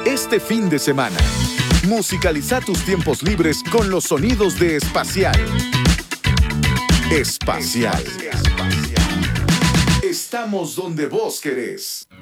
Este fin de semana, musicaliza tus tiempos libres con los sonidos de Espacial. Espacial. Estamos donde vos querés.